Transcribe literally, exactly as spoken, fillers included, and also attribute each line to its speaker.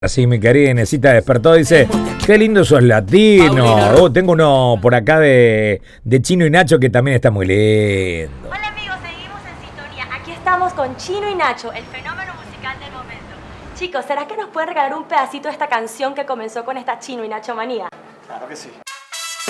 Speaker 1: Así, mi querida Inesita despertó, dice, qué lindo sos latino. Oh, tengo uno por acá de, de Chino y Nacho que también está muy lindo.
Speaker 2: Hola amigos, seguimos en sintonía. Aquí estamos con Chino y Nacho, el fenómeno musical del momento. Chicos, ¿será que nos pueden regalar un pedacito de esta canción que comenzó con esta Chino y Nacho manía?
Speaker 3: Claro que sí.